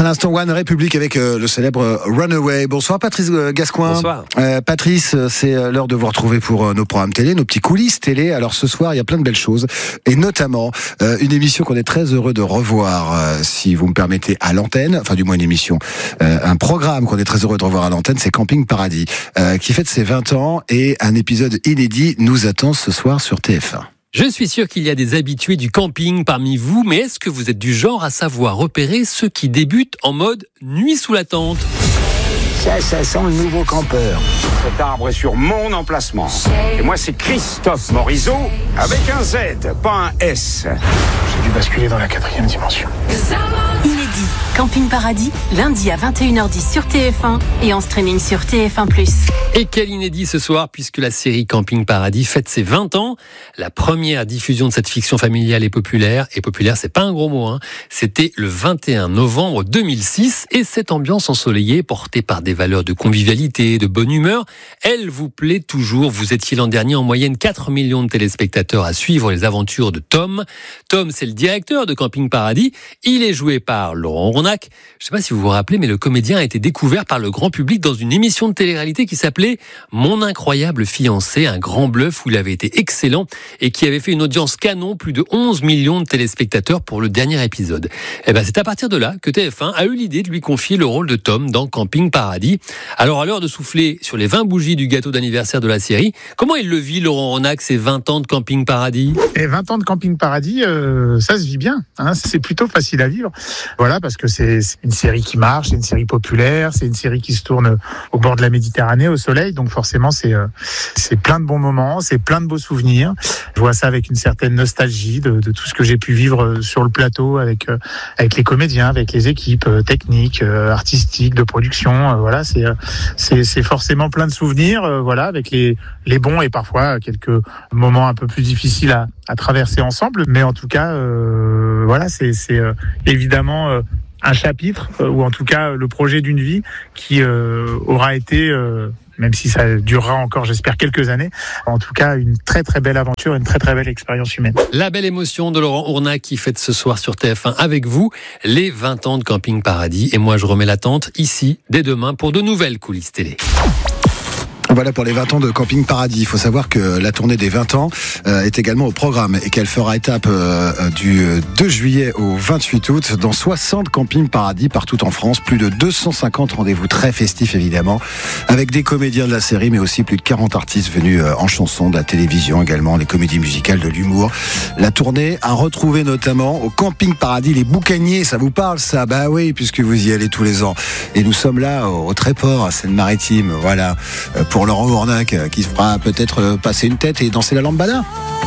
l'instant, One Republic avec le célèbre Runaway. Bonsoir Patrice Gascoin. Bonsoir. Patrice, c'est l'heure de vous retrouver pour nos programmes télé, nos petits coulisses télé. Alors ce soir, il y a plein de belles choses, et notamment une émission qu'on est très heureux de revoir, si vous me permettez, à l'antenne. Enfin, du moins une émission, un programme qu'on est très heureux de revoir à l'antenne, c'est Camping Paradis, qui fête ses 20 ans, et un épisode inédit nous attend ce soir sur TF1. Je suis sûr qu'il y a des habitués du camping parmi vous, mais est-ce que vous êtes du genre à savoir repérer ceux qui débutent en mode nuit sous la tente ? Ça sent le nouveau campeur. Cet arbre est sur mon emplacement. Et moi, c'est Christophe Morizot, avec un Z, pas un S. J'ai dû basculer dans la 4e dimension. Inédit, Camping Paradis, lundi à 21h10 sur TF1 et en streaming sur TF1+. Et quel inédit ce soir, puisque la série Camping Paradis fête ses 20 ans. La première diffusion de cette fiction familiale et populaire, c'est pas un gros mot, hein. C'était le 21 novembre 2006, et cette ambiance ensoleillée, portée par des valeurs de convivialité, de bonne humeur, elle vous plaît toujours. Vous étiez l'an dernier en moyenne 4 millions de téléspectateurs à suivre les aventures de Tom. Tom, c'est le directeur de Camping Paradis. Il est joué par Laurent Ornac. Je sais pas si vous vous rappelez, mais le comédien a été découvert par le grand public dans une émission de télé-réalité qui s'appelait Mon incroyable fiancé, un grand bluff où il avait été excellent et qui avait fait une audience canon, plus de 11 millions de téléspectateurs pour le dernier épisode. Et ben, c'est à partir de là que TF1 a eu l'idée de lui confier le rôle de Tom dans Camping Paradis. Alors, à l'heure de souffler sur les 20 bougies du gâteau d'anniversaire de la série, comment il le vit, Laurent Ornac, ces 20 ans de Camping Paradis ? Et 20 ans de Camping Paradis, ça se vit bien, hein, c'est plutôt facile à vivre. Voilà, parce que c'est une série qui marche, c'est une série populaire, c'est une série qui se tourne au bord de la Méditerranée, au soleil, donc forcément c'est plein de bons moments, c'est plein de beaux souvenirs. Je vois ça avec une certaine nostalgie de tout ce que j'ai pu vivre sur le plateau avec les comédiens, avec les équipes techniques, artistiques, de production. Voilà, c'est forcément plein de souvenirs, voilà, avec les bons et parfois quelques moments un peu plus difficiles à traverser ensemble. Mais en tout cas, voilà, c'est évidemment un chapitre, ou en tout cas le projet d'une vie qui aura été, même si ça durera encore, j'espère, quelques années, en tout cas une très très belle aventure, une très très belle expérience humaine. La belle émotion de Laurent Ornac qui fête ce soir sur TF1 avec vous les 20 ans de Camping Paradis. Et moi, je remets l'attente ici dès demain pour de nouvelles coulisses télé. Voilà pour les 20 ans de Camping Paradis. Il faut savoir que la tournée des 20 ans est également au programme, et qu'elle fera étape du 2 juillet au 28 août dans 60 Camping Paradis partout en France. Plus de 250 rendez-vous très festifs évidemment, avec des comédiens de la série, mais aussi plus de 40 artistes venus en chanson, de la télévision également, les comédies musicales, de l'humour. La tournée a retrouvé notamment au Camping Paradis les Boucaniers. Ça vous parle ça ? Bah oui, puisque vous y allez tous les ans. Et nous sommes là au Tréport, à Seine-Maritime, voilà, pour Laurent Ornac, qui se fera peut-être passer une tête et danser la lambada.